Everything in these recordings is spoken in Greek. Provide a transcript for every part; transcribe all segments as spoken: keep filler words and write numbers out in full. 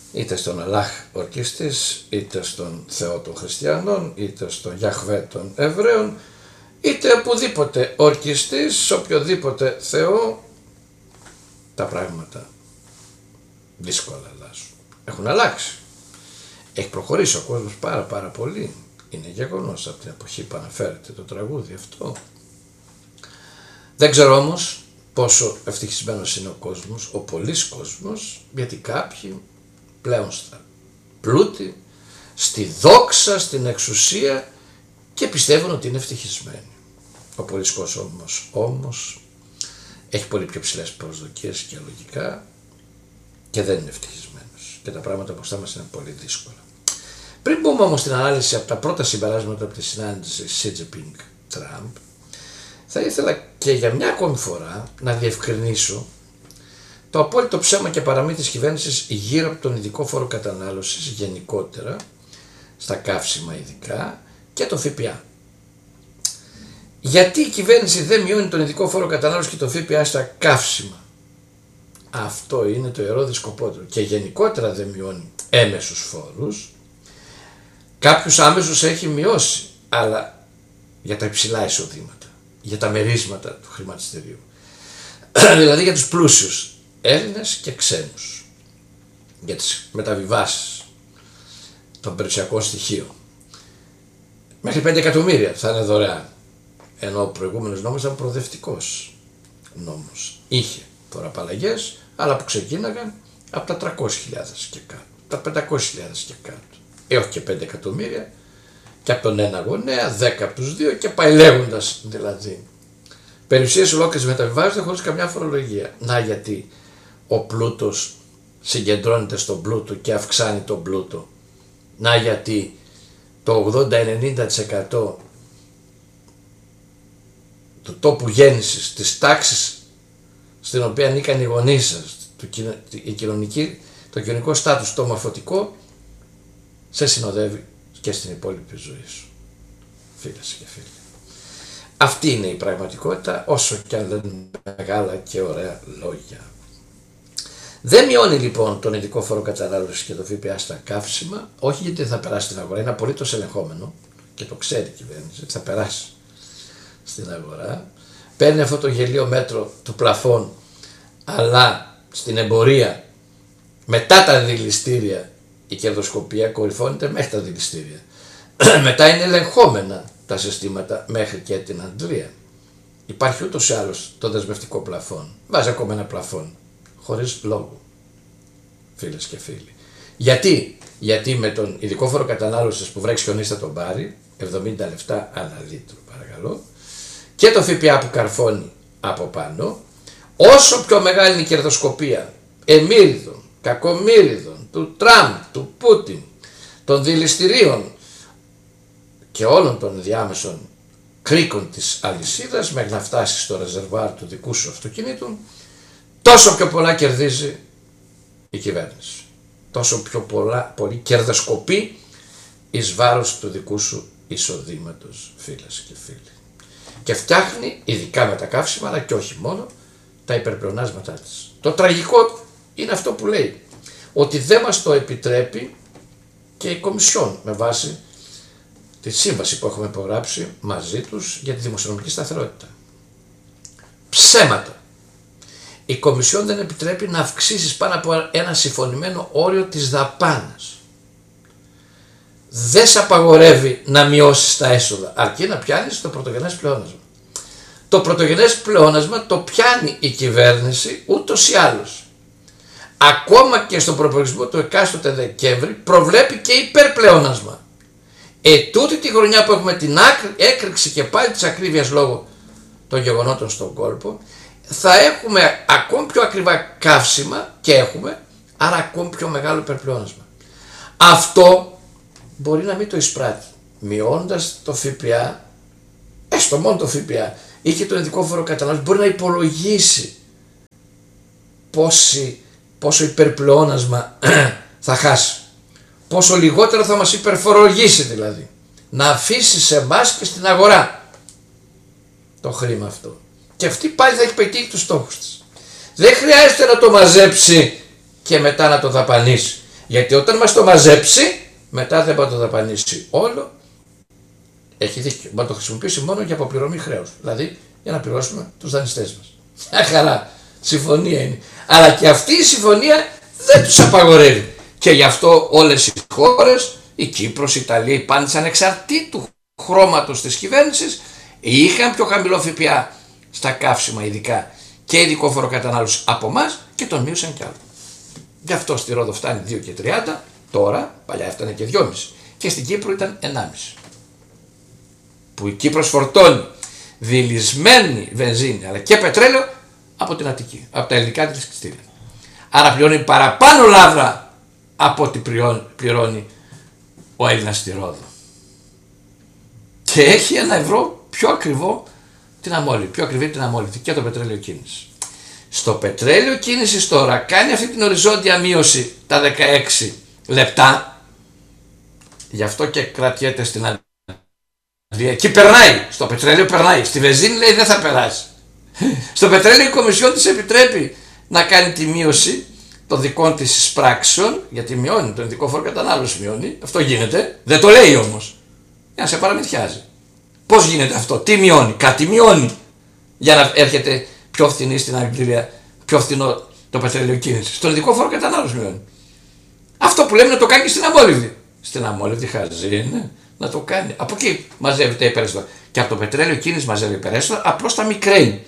είτε στον Αλλάχ ορκιστής, είτε στον Θεό των Χριστιανών, είτε στον Γιαχβέ των Εβραίων, είτε οπουδήποτε ορκιστής, σε οποιοδήποτε Θεό, τα πράγματα δύσκολα αλλάζουν. Έχουν αλλάξει. Έχει προχωρήσει ο κόσμος πάρα πάρα πολύ. Είναι γεγονός από την εποχή που αναφέρεται το τραγούδι αυτό. Δεν ξέρω όμως πόσο ευτυχισμένος είναι ο κόσμος, ο πολύς κόσμος, γιατί κάποιοι πλέον στα πλούτη, στη δόξα, στην εξουσία και πιστεύουν ότι είναι ευτυχισμένοι. Ο πολύς κόσμος όμως έχει πολύ πιο ψηλές προσδοκίες και λογικά και δεν είναι ευτυχισμένος και τα πράγματα μπροστά μας είναι πολύ δύσκολα. Πριν μπούμε όμως στην ανάλυση από τα πρώτα συμπεράσματα από τη συνάντηση Xi Jinping-Trump, θα ήθελα και για μια ακόμη φορά να διευκρινίσω το απόλυτο ψέμα και παραμύθι της κυβέρνησης γύρω από τον ειδικό φόρο κατανάλωσης γενικότερα, στα καύσιμα ειδικά, και το ΦΠΑ. Γιατί η κυβέρνηση δεν μειώνει τον ειδικό φόρο κατανάλωσης και το ΦΠΑ στα καύσιμα? Αυτό είναι το ιερό δισκοπότρο. Και γενικότερα δεν μειώνει έμεσους φόρους. Κάποιους άμεσους έχει μειώσει, αλλά για τα υψηλά εισοδήματα, για τα μερίσματα του χρηματιστηρίου. Δηλαδή για τους πλούσιους Έλληνες και ξένους, για τις μεταβιβάσεις των περιουσιακών στοιχείων. Μέχρι πέντε εκατομμύρια θα είναι δωρεάν, ενώ ο προηγούμενος νόμος ήταν προοδευτικός νόμος. Είχε φοροαπαλλαγές, αλλά που ξεκίναγαν από τα τριακόσιες χιλιάδες και κάτω, τα πεντακόσιες χιλιάδες και κάτω, έως και πέντε εκατομμύρια, και από τον ένα γονέα, δέκα από τους δύο και πάει λέγοντας δηλαδή. Περιουσίες ολόκληρες μεταβιβάζονται χωρίς καμιά φορολογία. Να γιατί ο πλούτος συγκεντρώνεται στον πλούτο και αυξάνει τον πλούτο. Να γιατί το ογδόντα με ενενήντα τοις εκατό του τόπου γέννησης, της τάξης στην οποία ανήκαν οι γονείς σας, η κοινωνική, το κοινωνικό στάτους, το μορφωτικό, σε συνοδεύει και στην υπόλοιπη ζωή σου, φίλες και φίλοι. Αυτή είναι η πραγματικότητα, όσο και αν λένε μεγάλα και ωραία λόγια. Δεν μειώνει λοιπόν τον ειδικό φόρο κατανάλωσης και το ΦΠΑ στα καύσιμα, όχι γιατί θα περάσει στην αγορά, είναι απολύτως ελεγχόμενο και το ξέρει η κυβέρνηση, θα περάσει στην αγορά. Παίρνει αυτό το γελίο μέτρο του πλαφών, αλλά στην εμπορία μετά τα δηληστήρια η κερδοσκοπία κορυφώνεται μέχρι τα δηληστήρια. Μετά είναι ελεγχόμενα τα συστήματα μέχρι και την Αντλία. Υπάρχει ούτως ή άλλως το δεσμευτικό πλαφόν. Βάζει ακόμα ένα πλαφόν, χωρίς λόγο, φίλες και φίλοι. Γιατί? Γιατί με τον ειδικό φόρο κατανάλωσης που βρέξει χιονίσει θα τον πάρει, εβδομήντα λεπτά ανά λίτρο παρακαλώ, και το ΦΠΑ που καρφώνει από πάνω, όσο πιο μεγάλη είναι η κερδοσκοπία εμμύριδων, κακομύριδων, του Τραμπ, του Πούτιν, των δηληστηρίων και όλων των διάμεσων κρίκων της αλυσίδας μέχρι να φτάσει στο ρεζερβάρ του δικού σου αυτοκινήτου, τόσο πιο πολλά κερδίζει η κυβέρνηση. Τόσο πιο πολλά, πολύ κερδοσκοπεί εις βάρος του δικού σου εισοδήματος, φίλες και φίλοι. Και φτιάχνει, ειδικά με τα καύσιμα, αλλά και όχι μόνο, τα υπερπλεονάσματά της. Το τραγικό είναι αυτό που λέει, ότι δεν μας το επιτρέπει και η Κομισιόν με βάση τη σύμβαση που έχουμε υπογράψει μαζί τους για τη δημοσιονομική σταθερότητα. Ψέματα. Η Κομισιόν δεν επιτρέπει να αυξήσεις πάνω από ένα συμφωνημένο όριο της δαπάνας. Δεν σε απαγορεύει να μειώσεις τα έσοδα, αρκεί να πιάνεις το πρωτογενές πλεόνασμα. Το πρωτογενές πλεόνασμα το πιάνει η κυβέρνηση ούτως ή άλλως. Ακόμα και στον προπολογισμό του εκάστοτε Δεκέμβρη προβλέπει και υπερπλεόνασμα. Ε, τούτη τη χρονιά που έχουμε την έκρηξη και πάλι της ακρίβειας λόγω των γεγονότων στον κόλπο, θα έχουμε ακόμη πιο ακριβά καύσιμα και έχουμε, άρα ακόμη πιο μεγάλο υπερπλεόνασμα. Αυτό μπορεί να μην το εισπράττει, μειώντας το ΦΠΑ, έστω μόνο το ΦΠΑ ή και τον ειδικό φόρο κατανάλωσης, μπορεί να υπολογίσει πόση, πόσο υπερπλεόνασμα θα χάσει. Πόσο λιγότερο θα μας υπερφορολογήσει δηλαδή. Να αφήσει σε εμάς και στην αγορά το χρήμα αυτό. Και αυτή πάλι θα έχει πετύχει τους στόχους της. Δεν χρειάζεται να το μαζέψει και μετά να το δαπανίσει. Γιατί όταν μας το μαζέψει, μετά δεν μπορεί να το δαπανίσει όλο. Έχει δίκιο. Μπορεί να το χρησιμοποιήσει μόνο για αποπληρωμή χρέους. Δηλαδή για να πληρώσουμε τους δανειστές μας. Μια χαρά. Συμφωνία είναι. Αλλά και αυτή η συμφωνία δεν τους απαγορεύει. Και γι' αυτό όλες οι χώρες, η Κύπρος, η Ιταλία, οι πάντες ανεξαρτήτου χρώματος της κυβέρνησης, είχαν πιο χαμηλό ΦΠΑ στα καύσιμα ειδικά και ειδικό φοροκατανάλωση από εμάς και τον μείωσαν κι άλλο. Γι' αυτό στη Ρόδο φτάνει δύο και τριάντα, τώρα, παλιά έφτανε και δυόμισι και στην Κύπρο ήταν ενάμισι. Που η Κύπρος φορτώνει διελισμένη βενζίνη αλλά και πετρέλαιο από την Αττική, από τα ελληνικά της κτίρια. Άρα πληρώνει παραπάνω λάβρα από ό,τι πληρώνει ο Έλληνας στη Ρόδο. Και έχει ένα ευρώ πιο ακριβό την αμόλυβη, πιο ακριβή την αμόλυβη και το πετρέλαιο κίνηση. Στο πετρέλαιο κίνησης τώρα κάνει αυτή την οριζόντια μείωση τα δεκαέξι λεπτά, γι' αυτό και κρατιέται στην Αγγλία. Εκεί περνάει, στο πετρέλαιο περνάει, στη βενζίνη λέει δεν θα περάσει. Στο πετρέλαιο η Κομισιόν της επιτρέπει να κάνει τη μείωση των δικών της εισπράξεων, γιατί μειώνει τον ειδικό φόρο κατανάλωση, μειώνει, αυτό γίνεται, δεν το λέει όμως, για να σε παραμυθιάζει. Πώς γίνεται αυτό, τι μειώνει, κάτι μειώνει, για να έρχεται πιο φθηνή στην Αγγλία, πιο φθηνό το πετρέλαιο κίνηση. Στον ειδικό φόρο κατανάλωση μειώνει. Αυτό που λέμε να το κάνει και στην αμόλυβδη. Στην αμόλυβδη χαζή είναι να το κάνει. Από εκεί μαζεύει τα υπερέσοδα. Και από το πετρέλαιο κίνηση μαζεύει υπερέσοδα, απλώς τα μικραίνει.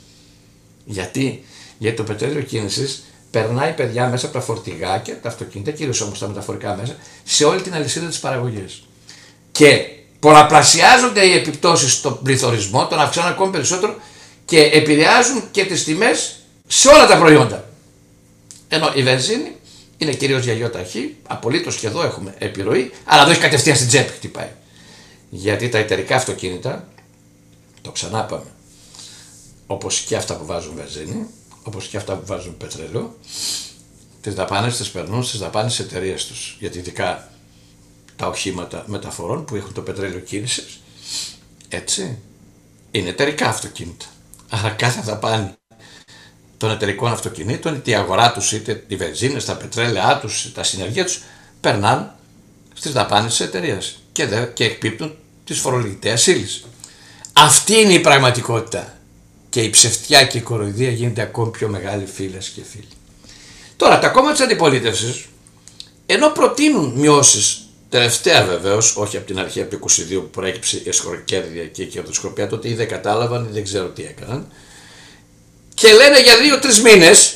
Γιατί, Γιατί το πετρέλαιο κίνηση περνάει παιδιά μέσα από τα φορτηγάκια, τα αυτοκίνητα, κυρίως όμως τα μεταφορικά μέσα, σε όλη την αλυσίδα της παραγωγής. Και πολλαπλασιάζονται οι επιπτώσεις στον πληθωρισμό, τον αυξάνουν ακόμη περισσότερο και επηρεάζουν και τις τιμές σε όλα τα προϊόντα. Ενώ η βενζίνη είναι κυρίως για γιοταχή, απολύτως και εδώ έχουμε επιρροή, αλλά εδώ έχει κατευθείαν στην τσέπη χτυπάει. Γιατί τα εταιρικά αυτοκίνητα, το ξανά πάμε, όπως και αυτά που βάζουν βενζίνη, όπως και αυτά που βάζουν πετρέλαιο, τις δαπάνες τις περνούν στις δαπάνες της εταιρείας τους. Γιατί ειδικά τα οχήματα μεταφορών που έχουν το πετρέλαιο κίνησης, έτσι, είναι εταιρικά αυτοκίνητα. Άρα κάθε δαπάνη των εταιρικών αυτοκινήτων, είτε η αγορά τους, είτε οι βενζίνες, τα πετρέλαιά τους, τα συνεργεία τους, περνάνε στις δαπάνες της εταιρείας και, δε, και εκπίπτουν της φορολογητέας ύλης. Αυτή είναι η πραγματικότητα. Και η ψευτιά και η κοροϊδία γίνεται ακόμη πιο μεγάλη, φίλες και φίλοι. Τώρα, τα κόμματα της αντιπολίτευσης, ενώ προτείνουν μειώσεις, τελευταία βεβαίως, όχι από την αρχή, από το είκοσι δύο που προέκυψε η εσχροκέρδεια και η κερδοσκοπία, τότε ή δεν κατάλαβαν ή δεν ξέρω τι έκαναν, και λένε για δύο τρεις μήνες,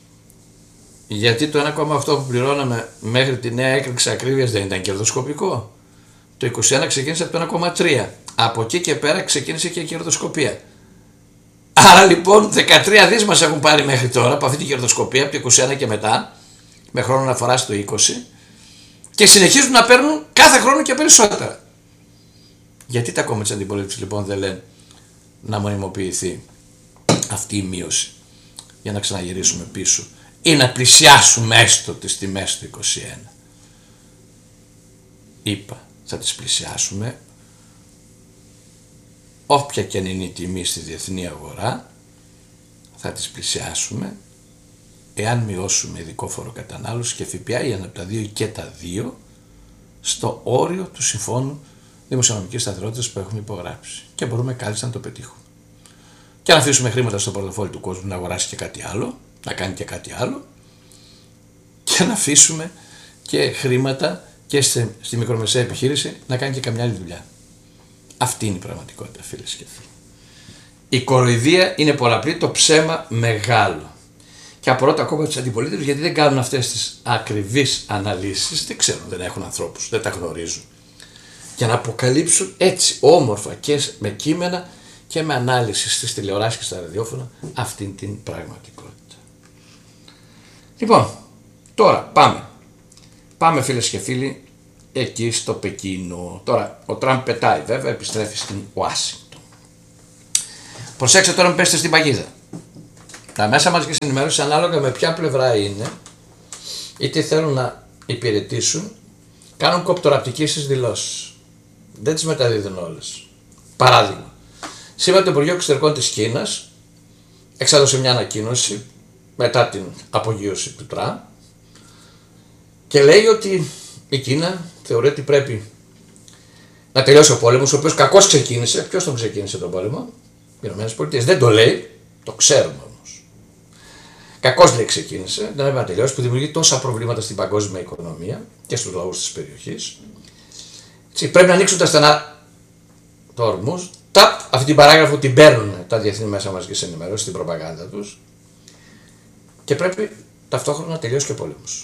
γιατί το ένα κόμμα οκτώ που πληρώναμε μέχρι τη νέα έκρηξη ακρίβειας δεν ήταν κερδοσκοπικό. Το είκοσι ένα ξεκίνησε από το ένα κόμμα τρία. Από εκεί και πέρα ξεκίνησε και η κερδοσκοπία. Άρα λοιπόν δεκατρία δις μας έχουν πάρει μέχρι τώρα από αυτή την κερδοσκοπία, από το είκοσι ένα και μετά, με χρόνο αναφορά στο είκοσι, και συνεχίζουν να παίρνουν κάθε χρόνο και περισσότερα. Γιατί τα κόμματα της αντιπολίτευσης λοιπόν δεν λένε να μονιμοποιηθεί αυτή η μείωση για να ξαναγυρίσουμε πίσω ή να πλησιάσουμε έστω τις τιμές του είκοσι ένα. Είπα, θα τις πλησιάσουμε όποια και αν είναι η τιμή στη διεθνή αγορά, θα τις πλησιάσουμε εάν μειώσουμε ειδικό φόρο κατανάλωση και ΦΠΑ ή ένα από τα δύο και τα δύο στο όριο του Συμφώνου Δημοσιονομικής Σταθερότητας που έχουμε υπογράψει. Και μπορούμε κάλλιστα να το πετύχουμε. Και να αφήσουμε χρήματα στο πορτοφόλι του κόσμου να αγοράσει και κάτι άλλο, να κάνει και κάτι άλλο, και να αφήσουμε και χρήματα και στη, στη μικρομεσαία επιχείρηση να κάνει και καμιά άλλη δουλειά. Αυτή είναι η πραγματικότητα, φίλες και φίλοι. Η κοροϊδία είναι πολλαπλή, το ψέμα μεγάλο. Και απορώ τα κόμματα της αντιπολίτευσης γιατί δεν κάνουν αυτές τις ακριβείς αναλύσεις, δεν ξέρουν, δεν έχουν ανθρώπους, δεν τα γνωρίζουν. Για να αποκαλύψουν έτσι όμορφα και με κείμενα και με ανάλυση στις τηλεοράσεις και στα ραδιόφωνα αυτήν την πραγματικότητα. Λοιπόν, τώρα πάμε. Πάμε, φίλες και φίλοι, εκεί στο Πεκίνο. Τώρα ο Τραμπ πετάει, βέβαια, επιστρέφει στην Ουάσιγκτον. Προσέξτε τώρα, μην πέστε στην παγίδα. Τα μέσα μαζικής ενημέρωσης, ανάλογα με ποια πλευρά είναι, είτε θέλουν να υπηρετήσουν, κάνουν κοπτοραπτικές στις δηλώσεις. Δεν τις μεταδίδουν όλες. Παράδειγμα, σήμερα το Υπουργείο Εξωτερικών της Κίνας εξέδωσε μια ανακοίνωση μετά την απογείωση του Τραμπ Και λέει ότι η Κίνα θεωρεί ότι πρέπει να τελειώσει ο πόλεμος, ο οποίος κακώς ξεκίνησε. Ποιος τον ξεκίνησε τον πόλεμο? Οι Ηνωμένες Πολιτείες. Δεν το λέει, το ξέρουμε όμως. Κακώς λέει ξεκίνησε, δεν έπρεπε να τελειώσει, που δημιουργεί τόσα προβλήματα στην παγκόσμια οικονομία και στους λαούς της περιοχής. Έτσι, πρέπει να ανοίξουν τα στενά του Ορμούζ. Ταπ, αυτή την παράγραφο την παίρνουν τα διεθνή μέσα μαζικής ενημέρωσης, στην προπαγάνδα τους. Και πρέπει ταυτόχρονα να τελειώσει και ο πόλεμος.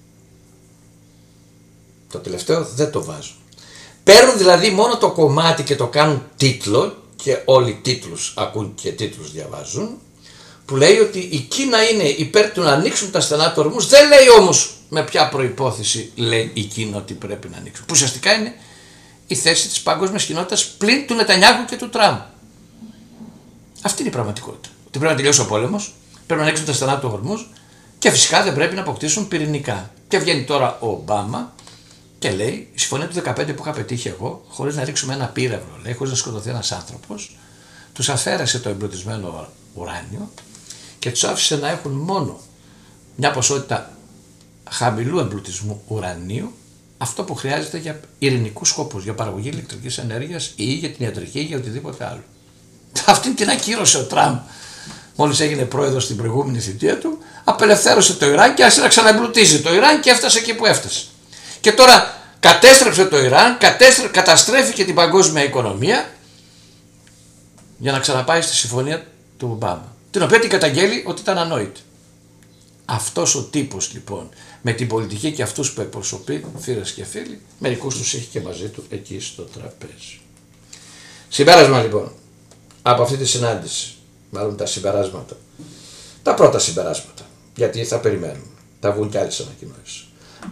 Το τελευταίο δεν το βάζουν. Παίρνουν δηλαδή μόνο το κομμάτι και το κάνουν τίτλο, και όλοι τίτλους ακούν και τίτλους διαβάζουν, που λέει ότι η Κίνα είναι υπέρ του να ανοίξουν τα στενά του Ορμούζ. Δεν λέει όμως με ποια προϋπόθεση λέει η Κίνα ότι πρέπει να ανοίξουν. Που ουσιαστικά είναι η θέση της παγκόσμιας κοινότητας πλην του Νετανιάχου και του Τραμπ. Αυτή είναι η πραγματικότητα. Ότι πρέπει να τελειώσει ο πόλεμος, πρέπει να ανοίξουν τα στενά του Ορμούζ και φυσικά δεν πρέπει να αποκτήσουν πυρηνικά. Και βγαίνει τώρα ο Ομπάμα και λέει: η συμφωνία του δεκαπέντε που είχα πετύχει εγώ, χωρίς να ρίξουμε ένα πύραυλο, λέει, χωρίς να σκοτωθεί ένας άνθρωπος, τους αφαίρεσε το εμπλουτισμένο ουράνιο και τους άφησε να έχουν μόνο μια ποσότητα χαμηλού εμπλουτισμού ουρανίου, αυτό που χρειάζεται για ειρηνικούς σκοπούς, για παραγωγή ηλεκτρικής ενέργειας ή για την ιατρική ή για οτιδήποτε άλλο. Αυτή την ακύρωσε ο Τραμπ μόλις έγινε πρόεδρος στην προηγούμενη θητεία του, απελευθέρωσε το Ιράν και άρχισε να ξαναεμπλουτίζει το Ιράν και έφτασε εκεί που έφτασε. Και τώρα κατέστρεψε το Ιράν, κατέστρε, καταστρέφει και την παγκόσμια οικονομία για να ξαναπάει στη συμφωνία του Ομπάμα, την οποία την καταγγέλει ότι ήταν ανόητη. Αυτός ο τύπος λοιπόν, με την πολιτική και αυτούς που εκπροσωπεί, φίλες και φίλοι, μερικούς τους έχει και μαζί του εκεί στο τραπέζι. Συμπέρασμα λοιπόν από αυτή τη συνάντηση, μάλλον τα συμπεράσματα, τα πρώτα συμπεράσματα, γιατί θα περιμένουμε, θα βγουν και άλλες ανακοινώσεις.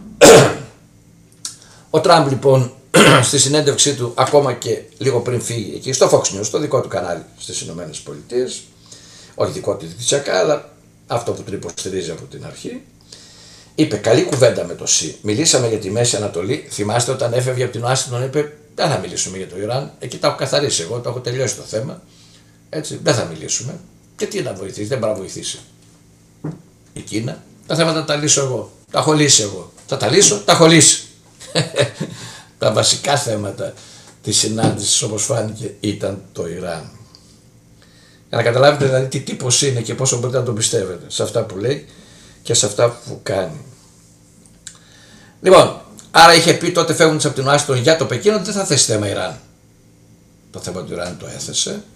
Ο Τραμπ λοιπόν στη συνέντευξή του, ακόμα και λίγο πριν φύγει εκεί στο Fox News, στο δικό του κανάλι στις Ηνωμένες Πολιτείες, όχι δικό του ιδιωτικά, αλλά αυτό που τον υποστηρίζει από την αρχή, είπε καλή κουβέντα με το ΣΥ. Μιλήσαμε για τη Μέση Ανατολή. Θυμάστε όταν έφευγε από την Ουάσιγκτον, είπε δεν θα μιλήσουμε για το Ιράν. Εκεί τα έχω καθαρίσει εγώ, το έχω τελειώσει το θέμα. Έτσι, δεν θα μιλήσουμε. Και τι να βοηθήσει, δεν μπορεί να βοηθήσει η Κίνα. Τα θέματα τα λύσω εγώ. Τα έχω λύσει εγώ. Θα τα λύσω, τα έχω λύσει. Τα βασικά θέματα της συνάντησης, όπως φάνηκε, ήταν το Ιράν. Για να καταλάβετε δηλαδή τι τύπος είναι και πόσο μπορείτε να τον πιστεύετε σε αυτά που λέει και σε αυτά που κάνει. Λοιπόν, άρα είχε πει τότε φεύγοντας από την Ουάσιγκτον για το Πεκίνο ότι δεν θα θέσει θέμα Ιράν. Το θέμα του Ιράν το έθεσε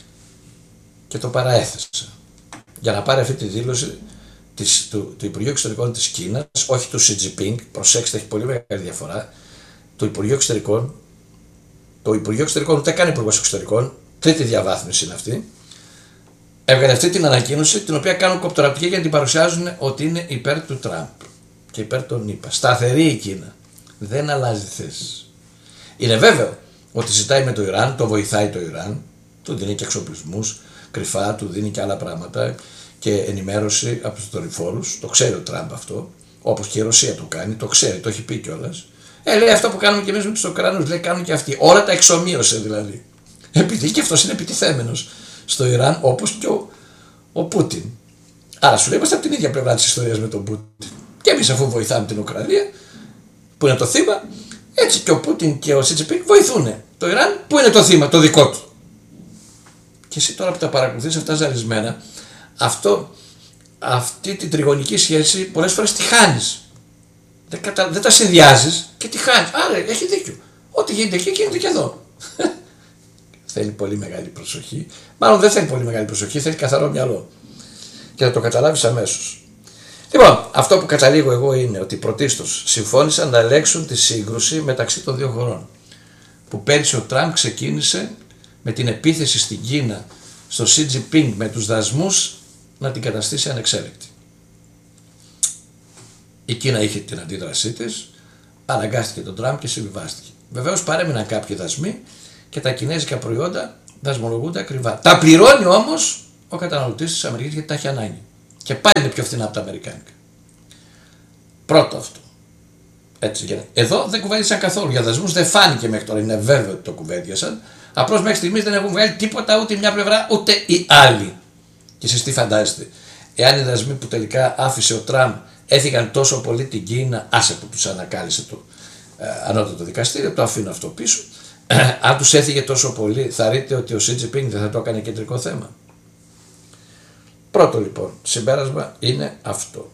και το παραέθεσε. Για να πάρει αυτή τη δήλωση της, του, του Υπουργείου Εξωτερικών της Κίνας, όχι του Σι Τζινπίνγκ, προσέξτε, έχει πολύ μεγάλη διαφορά. Το Υπουργείο Εξωτερικών, το Υπουργείο Εξωτερικών ούτε καν Υπουργός Εξωτερικών, τρίτη διαβάθμιση είναι αυτή. Έβγαλε αυτή την ανακοίνωση, την οποία κάνουν κοπτοραπτική για να την παρουσιάζουν ότι είναι υπέρ του Τραμπ και υπέρ των ΗΠΑ. Σταθερή η Κίνα. Δεν αλλάζει θέση. Είναι βέβαιο ότι ζητάει με το Ιράν, το βοηθάει το Ιράν, του δίνει και εξοπλισμούς κρυφά, του δίνει και άλλα πράγματα και ενημέρωση από τους δορυφόρους. Το ξέρει ο Τραμπ αυτό, όπως και η Ρωσία το κάνει, το ξέρει, το έχει πει κιόλας. Ε, λέει αυτό που κάνουμε κι εμείς με τους Ουκρανούς, λέει κάνουν και αυτοί. Όλα τα εξομοίωσε δηλαδή. Επειδή και αυτός είναι επιτιθέμενος στο Ιράν, όπως και ο, ο Πούτιν. Άρα σου λέει είμαστε από την ίδια πλευρά της ιστορίας με τον Πούτιν. Και εμείς αφού βοηθάμε την Ουκρανία, που είναι το θύμα, έτσι και ο Πούτιν και ο Σι Τζινπίνγκ βοηθούν το Ιράν, που είναι το θύμα, το δικό του. Και εσύ τώρα που τα παρακολουθείς αυτά ζαλισμένα, αυτό, αυτή την τριγωνική σχέση πολλές φορές τη χάνεις. Δεν, κατα... δεν τα συνδυάζεις και τη χάνεις. Άρα έχει δίκιο. Ό,τι γίνεται εκεί γίνεται και εδώ. Θέλει πολύ μεγάλη προσοχή. Μάλλον δεν θέλει πολύ μεγάλη προσοχή, θέλει καθαρό μυαλό. Και θα το καταλάβεις αμέσως. Λοιπόν, αυτό που καταλήγω εγώ είναι ότι πρωτίστως συμφώνησαν να ελέγξουν τη σύγκρουση μεταξύ των δύο χωρών. Που πέρυσι ο Τραμπ ξεκίνησε με την επίθεση στην Κίνα στο Σι Τζινπίνγκ με τους δασμούς να την καταστήσει ανεξέλεκτη. Η Κίνα είχε την αντίδρασή της, αναγκάστηκε τον Τραμπ και συμβιβάστηκε. Βεβαίως παρέμειναν κάποιοι δασμοί και τα κινέζικα προϊόντα δασμολογούνται ακριβά. Τα πληρώνει όμως ο καταναλωτής της Αμερικής γιατί τα έχει ανάγκη. Και πάλι είναι πιο φθηνά από τα αμερικάνικα. Πρώτο αυτό. Έτσι, για... Εδώ δεν κουβέντισαν καθόλου. Για δασμούς δεν φάνηκε μέχρι τώρα. Είναι βέβαιο ότι το κουβέντιασαν. Απλώς μέχρι στιγμής δεν έχουν βγάλει τίποτα ούτε μια πλευρά ούτε η άλλη. Και εσείς τι φαντάζεστε. Εάν οι δασμοί που τελικά άφησε ο Τραμπ έθιγαν τόσο πολύ την Κίνα, άσε που τους ανακάλυψε το ε, ανώτατο δικαστήριο, το αφήνω αυτό πίσω. Αν τους έφυγε τόσο πολύ, θα ρείτε ότι ο Σι Τζινπίνγκ δεν θα το έκανε κεντρικό θέμα. Πρώτο λοιπόν συμπέρασμα είναι αυτό.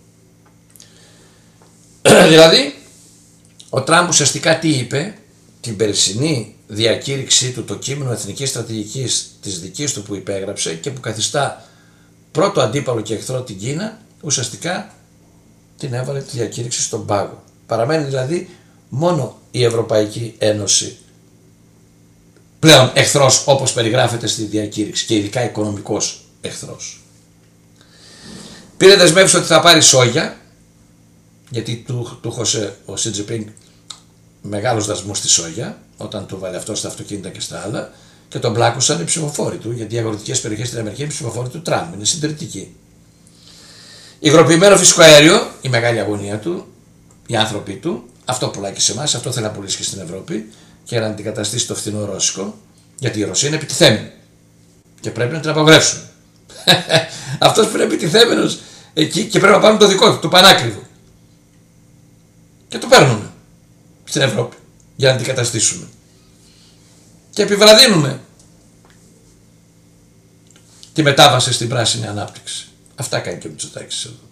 Δηλαδή, ο Τραμπ ουσιαστικά τι είπε, την περσινή διακήρυξή του, το κείμενο εθνικής στρατηγικής της δικής του που υπέγραψε και που καθιστά πρώτο αντίπαλο και εχθρό την Κίνα, ουσιαστικά την έβαλε τη διακήρυξη στον πάγο. Παραμένει δηλαδή μόνο η Ευρωπαϊκή Ένωση πλέον εχθρός όπως περιγράφεται στη διακήρυξη και ειδικά οικονομικός εχθρός. Πήρε δεσμεύσει ότι θα πάρει σόγια, γιατί του, του χωσε ο Σι Τζινπίνγκ μεγάλος δασμός στη σόγια όταν του βάλε αυτό στα αυτοκίνητα και στα άλλα και τον πλάκωσαν οι ψηφοφόροι του, γιατί οι αγροτικές περιοχές στην Αμερική είναι ψηφοφόροι του Τραμπ, είναι συντηρητικοί. Υγροποιημένο φυσικό αέριο, η μεγάλη αγωνία του, οι άνθρωποι του, αυτό πουλάει και σε εμάς, αυτό θέλει να πουλήσει και στην Ευρώπη και να αντικαταστήσει το φθηνό ρώσικο, γιατί η Ρωσία είναι επιτιθέμενη και πρέπει να την απογρεύσουν. Αυτός που είναι επιτιθέμενος εκεί και πρέπει να πάρουν το δικό του, το πανάκριβο. Και το παίρνουμε στην Ευρώπη για να αντικαταστήσουμε. Και επιβραδύνουμε τη μετάβαση στην πράσινη ανάπτυξη. Αυτά κάνει και ο Μητσοτάκης εδώ.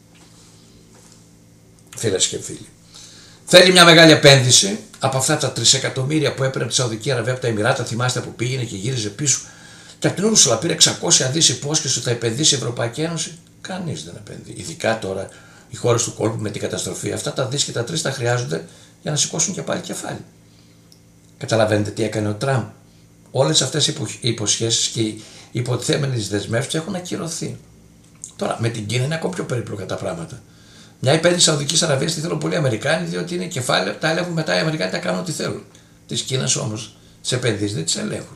Φίλες και φίλοι. Θέλει μια μεγάλη επένδυση από αυτά τα τρισεκατομμύρια που έπαιρνε από τη Σαουδική Αραβία, από τα Εμιράτα. Θυμάστε που πήγαινε και γύριζε πίσω. Και από την Ούρσουλα πήρε εξακόσια δις υπόσχεση ότι θα επενδύσει η Ευρωπαϊκή Ένωση. Κανείς δεν επενδύει. Ειδικά τώρα οι χώρες του κόλπου με την καταστροφή. Αυτά τα δις και τα τρεις τα χρειάζονται για να σηκώσουν και πάλι κεφάλι. Καταλαβαίνετε τι έκανε ο Τραμπ. Όλες αυτές οι υποσχέσεις και οι υποτιθέμενες δεσμεύσεις έχουν ακυρωθεί. Τώρα με την Κίνα είναι ακόμα πιο περίπλοκα τα πράγματα. Μια επένδυση Σαουδικής Αραβίας τη θέλουν πολλοί Αμερικάνοι, διότι είναι κεφάλαια, τα ελέγχουν μετά οι Αμερικάνοι, τα κάνουν ό,τι θέλουν. Τη Κίνα όμως τι επενδύσεις δεν τις ελέγχουν.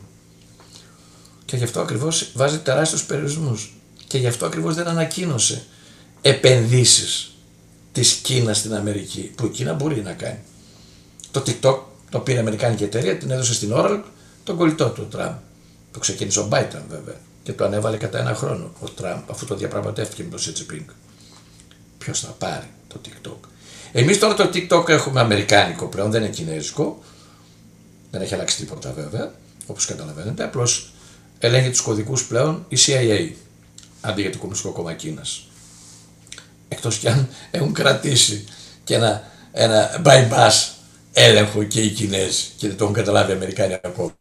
Και γι' αυτό ακριβώς βάζει τεράστιους περιορισμούς. Και γι' αυτό ακριβώς δεν ανακοίνωσε επενδύσεις της Κίνας στην Αμερική, που η Κίνα μπορεί να κάνει. Το TikTok το πήρε η Αμερικάνικη εταιρεία, την έδωσε στην Oral, τον κολλητό του ο Τραμπ. Το ξεκίνησε ο Biden βέβαια και το ανέβαλε κατά ένα χρόνο ο Τραμπ, αφού το διαπραγματεύτηκε με τον Σι Τζινπίνγκ. Ποιος θα πάρει το TikTok? Εμείς τώρα το TikTok έχουμε αμερικάνικο πλέον, δεν είναι κινέζικο. Δεν έχει αλλάξει τίποτα βέβαια, όπως καταλαβαίνετε. Απλώς ελέγχει τους κωδικούς πλέον η Σι Άι Έι αντί για το Κομμουνιστικό Κόμμα Κίνας. Εκτός κι αν έχουν κρατήσει και ένα, ένα bypass έλεγχο και οι Κινέζοι και δεν το έχουν καταλάβει οι Αμερικάνοι ακόμα.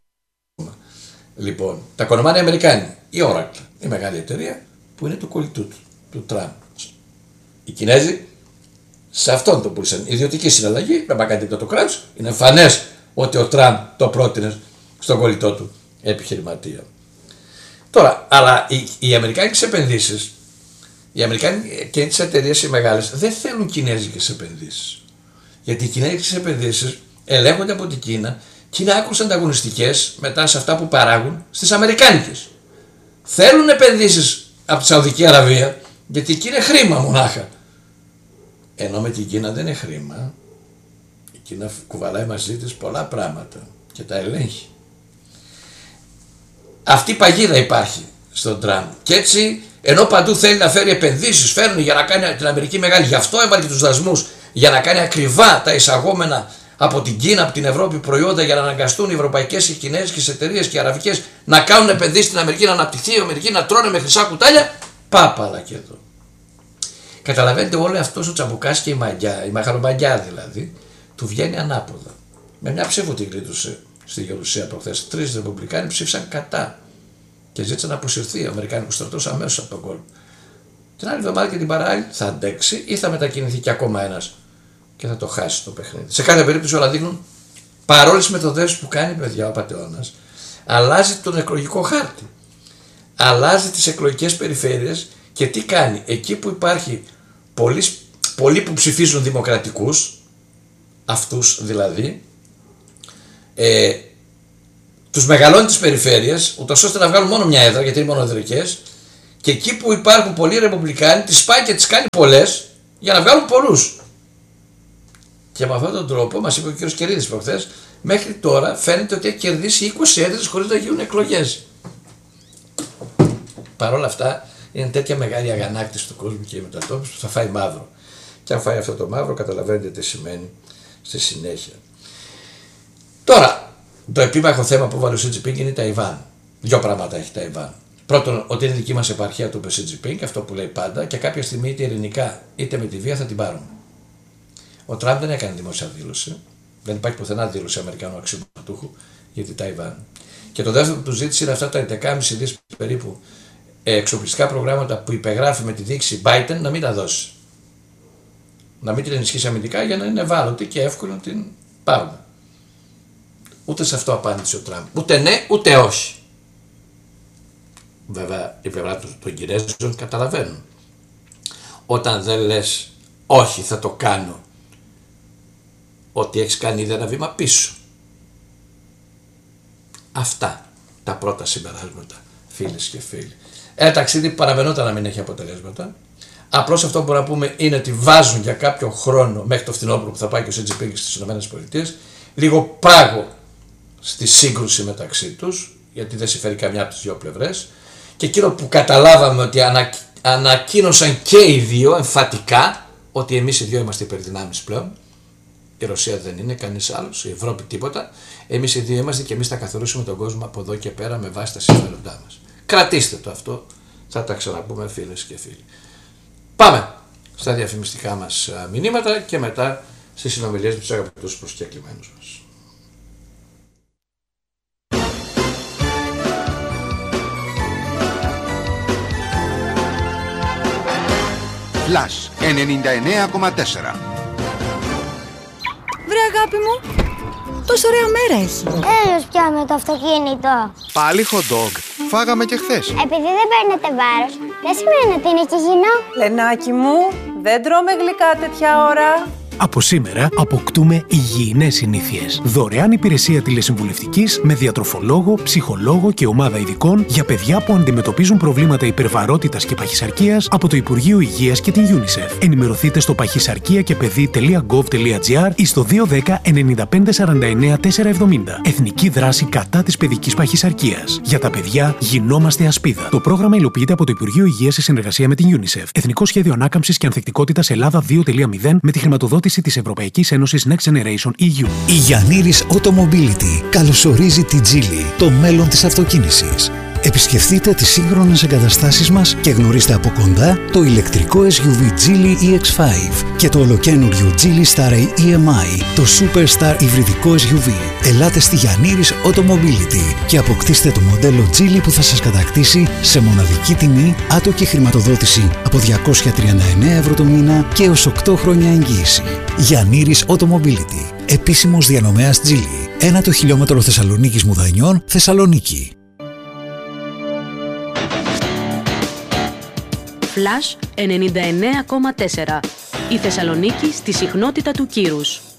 Λοιπόν, τα κονομάνε οι Αμερικάνοι. Η Oracle, η μεγάλη εταιρεία που είναι του κολλητού του, του Τραμπ. Οι Κινέζοι σε αυτόν τον πούλησαν. Ιδιωτική συναλλαγή, πρέπει να κάνει το κράτος. Είναι εμφανές ότι ο Τραμπ το πρότεινε στον κολλητό του επιχειρηματία. Τώρα, αλλά οι, οι Αμερικάνικες επενδύσεις, οι Αμερικάνοι και τις εταιρείες οι μεγάλες δεν θέλουν κινέζικες επενδύσεις. Γιατί οι κινέζικες επενδύσεις ελέγχονται από την Κίνα και είναι άκρως ανταγωνιστικές μετά σε αυτά που παράγουν στις Αμερικάνικες. Θέλουν επενδύσεις από τη Σαουδική Αραβία, γιατί εκεί είναι χρήμα μονάχα. Ενώ με την Κίνα δεν είναι χρήμα. Η Κίνα κουβαλάει μαζί της πολλά πράγματα και τα ελέγχει. Αυτή η παγίδα υπάρχει στον Τραμπ. Και έτσι, ενώ παντού θέλει να φέρει επενδύσεις, φέρνουν για να κάνει την Αμερική μεγάλη. Γι' αυτό έβαλε τους δασμούς, για να κάνει ακριβά τα εισαγόμενα από την Κίνα, από την Ευρώπη προϊόντα, για να αναγκαστούν οι ευρωπαϊκές και οι κινέζικες εταιρείες και οι αραβικές να κάνουν επενδύσεις στην Αμερική, να αναπτυχθεί η Αμερική, να τρώνε με χρυσά κουτάλια. Πάπαλα και εδώ. Καταλαβαίνετε, όλο αυτός ο τσαμπουκάς και η μαγιά, η μαχαρομαγιά δηλαδή, του βγαίνει ανάποδα. Με μια ψήφο την κλείτωσε στη Γερουσία προχθές. Τρεις ρεπουμπλικάνοι ψήφισαν κατά και ζήτησαν να αποσυρθεί ο Αμερικάνικος στρατός αμέσως από τον κόλπο. Την άλλη εβδομάδα και την παράλληλη θα αντέξει ή θα μετακινηθεί κι ακόμα ένας και θα το χάσει το παιχνίδι. Σε κάθε περίπτωση όλα δείχνουν, παρόλες μεθοδεύσεις που κάνει, παιδιά, ο απατεώνας, αλλάζει τον εκλογικό χάρτη. Αλλάζει τις εκλογικές περιφέρειες και τι κάνει? Εκεί που υπάρχει πολλοί, πολλοί που ψηφίζουν δημοκρατικούς, αυτούς δηλαδή, ε, τους μεγαλώνει τις περιφέρειες, ούτως ώστε να βγάλουν μόνο μια έδρα, γιατί είναι μονοεδρικές, και εκεί που υπάρχουν πολλοί ρεπουμπλικάνοι, τις πάει και τις κάνει πολλές για να βγάλουν πολλούς. Και με αυτόν τον τρόπο, μας είπε ο κ. Κερίδης προχθές, μέχρι τώρα φαίνεται ότι έχει κερδίσει είκοσι έδρες χωρίς να γίνουν εκλογές. Παρ' όλα αυτά, είναι τέτοια μεγάλη αγανάκτηση του κόσμου και η μετατόπιση που θα φάει μαύρο. Και αν φάει αυτό το μαύρο, καταλαβαίνετε τι σημαίνει στη συνέχεια. Τώρα, το επίμαχο θέμα που βάλει ο Σι Τζινπίνγκ είναι η Ταϊβάν. Δύο πράγματα έχει η Ταϊβάν. Πρώτον, ότι είναι δική μας επαρχία, του είπε ο Σι Τζινπίνγκ, αυτό που λέει πάντα, και κάποια στιγμή είτε ειρηνικά είτε με τη βία θα την πάρουμε. Ο Τραμπ δεν έκανε δημόσια δήλωση. Δεν υπάρχει πουθενά δήλωση Αμερικανού αξιωματούχου για τη Ταϊβάν. Και το δεύτερο που του ζήτησε είναι αυτά τα έντεκα κόμμα πέντε δις περίπου εξοπλιστικά προγράμματα που υπεγράφει με τη διοίκηση Biden να μην τα δώσει. Να μην την ενισχύσει αμυντικά για να είναι ευάλωτη και εύκολο να την πάρουμε. Ούτε σε αυτό απάντησε ο Τραμπ. Ούτε ναι, ούτε όχι. Βέβαια η πλευρά των Κινέζων καταλαβαίνουν. Όταν δεν λες όχι θα το κάνω, ότι έχεις κάνει ήδη ένα βήμα πίσω. Αυτά τα πρώτα συμπεράσματα, φίλες και φίλοι. Ένα ταξίδι που παραμενόταν να μην έχει αποτελέσματα. Απλώς αυτό που μπορούμε να πούμε είναι ότι βάζουν για κάποιο χρόνο μέχρι το φθινόπωρο που θα πάει και ο Σι Τζινπίνγκ στις ΗΠΑ λίγο πάγο στη σύγκρουση μεταξύ τους, γιατί δεν συμφέρει καμιά από τις δύο πλευρές. Και εκείνο που καταλάβαμε ότι ανα, ανακοίνωσαν και οι δύο εμφατικά ότι εμείς οι δύο είμαστε υπερδυνάμεις πλέον. Η Ρωσία δεν είναι, κανείς άλλος, η Ευρώπη τίποτα. Εμείς οι δύο είμαστε και εμείς θα καθορίσουμε τον κόσμο από εδώ και πέρα με βάση τα συμφέροντά μας. Κρατήστε το αυτό, θα τα ξαναπούμε φίλες και φίλοι. Πάμε στα διαφημιστικά μας μηνύματα και μετά στις συνομιλίες με τους αγαπητούς προσκεκλημένους μας. Flash ενενήντα εννέα κόμμα τέσσερα. Βρε αγάπη μου, τόσο ωραία μέρα έχει. Έλος πια με το αυτοκίνητο. Πάλι hot dog. Φάγαμε και χθες. Επειδή δεν παίρνετε βάρος, δεν σημαίνει ότι είναι και υγιεινό. Λενάκι μου, δεν τρώμε γλυκά τέτοια ώρα. Από σήμερα αποκτούμε υγιεινές συνήθειες. Δωρεάν υπηρεσία τηλεσυμβουλευτικής με διατροφολόγο, ψυχολόγο και ομάδα ειδικών για παιδιά που αντιμετωπίζουν προβλήματα υπερβαρότητας και παχυσαρκίας από το Υπουργείο Υγείας και την UNICEF. Ενημερωθείτε στο παχυσαρκία και παιδί τελεία γκοβ τελεία τζι άρ ή στο δύο ένα μηδέν εννιά πέντε σαράντα εννέα τετρακόσια εβδομήντα. Εθνική δράση κατά της παιδικής παχυσαρκίας. Για τα παιδιά γινόμαστε ασπίδα. Το πρόγραμμα υλοποιείται από το Υπουργείο Υγείας σε συνεργασία με την UNICEF. Εθνικό Σχέδιο Ανάκαμψης και Ανθεκτικότητας Ελλάδα δύο κόμμα μηδέν με τη χρηματοδότηση της Ευρωπαϊκής Ένωσης Next Generation ι γιου. Η Γιαννήρης Automobility καλωσορίζει τη Geely, το μέλλον της αυτοκίνησης. Επισκεφτείτε τις σύγχρονες εγκαταστάσεις μας και γνωρίστε από κοντά το ηλεκτρικό ες γιου βι Geely ι εξ φάιβ και το ολοκαίνουργιο Geely Star ι εμ άι, το Superstar υβριδικό ες γιου βι. Ελάτε στη Γιαννήρης Automobility και αποκτήστε το μοντέλο Geely που θα σας κατακτήσει σε μοναδική τιμή, άτοκη χρηματοδότηση από διακόσια τριάντα εννέα ευρώ το μήνα και έως οκτώ χρόνια εγγύηση. Γιαννήρης Automobility, επίσημος διανομέας Geely. Ένα το χιλιόμετρο Θεσσαλονίκης Μουδανιών, Θεσσαλονίκη. Flash ενενήντα εννέα κόμμα τέσσερα. Η Θεσσαλονίκη στη συχνότητα του κύρους.